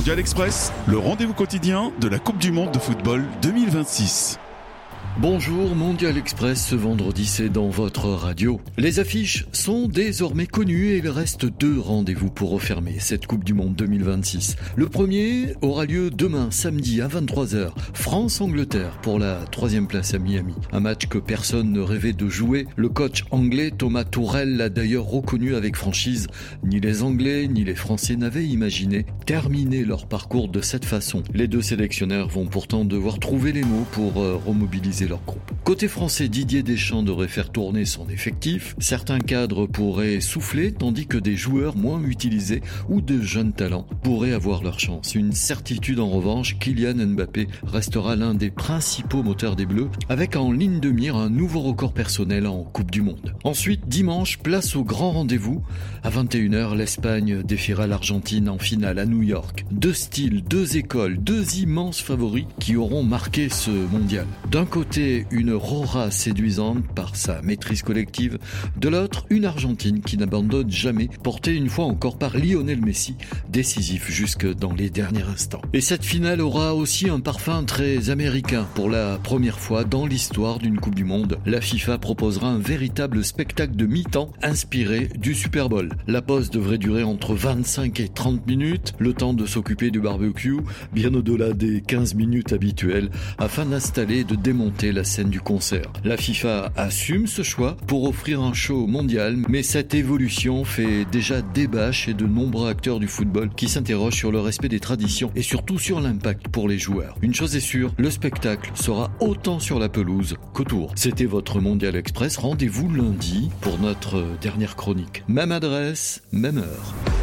Mondial Express, le rendez-vous quotidien de la Coupe du Monde de football 2026. Bonjour Mondial Express, ce vendredi c'est dans votre radio. Les affiches sont désormais connues et il reste 2 rendez-vous pour refermer cette Coupe du Monde 2026. Le premier aura lieu demain samedi à 23h, France-Angleterre pour la 3e place à Miami. Un match que personne ne rêvait de jouer. Le coach anglais Thomas Tuchel l'a d'ailleurs reconnu avec franchise. Ni les Anglais ni les Français n'avaient imaginé terminer leur parcours de cette façon. Les 2 sélectionneurs vont pourtant devoir trouver les mots pour remobiliser leur groupe. Côté français, Didier Deschamps devrait faire tourner son effectif. Certains cadres pourraient souffler, tandis que des joueurs moins utilisés ou de jeunes talents pourraient avoir leur chance. Une certitude en revanche, Kylian Mbappé restera l'un des principaux moteurs des Bleus, avec en ligne de mire un nouveau record personnel en Coupe du Monde. Ensuite, dimanche, place au grand rendez-vous. À 21h, l'Espagne défiera l'Argentine en finale à New York. 2 styles, 2 écoles, 2 immenses favoris qui auront marqué ce mondial. D'un côté, une Rora séduisante par sa maîtrise collective, de l'autre, une Argentine qui n'abandonne jamais, portée une fois encore par Lionel Messi, décisif jusque dans les derniers instants. Et cette finale aura aussi un parfum très américain. Pour la première fois dans l'histoire d'une Coupe du Monde, la FIFA proposera un véritable spectacle de mi-temps inspiré du Super Bowl. La pause devrait durer entre 25 et 30 minutes, le temps de s'occuper du barbecue, bien au-delà des 15 minutes habituelles, afin d'installer et de démonter la scène du concert. La FIFA assume ce choix pour offrir un show mondial, mais cette évolution fait déjà débat chez de nombreux acteurs du football qui s'interrogent sur le respect des traditions et surtout sur l'impact pour les joueurs. Une chose est sûre, le spectacle sera autant sur la pelouse qu'autour. C'était votre Mondial Express, rendez-vous lundi pour notre dernière chronique. Même adresse, même heure.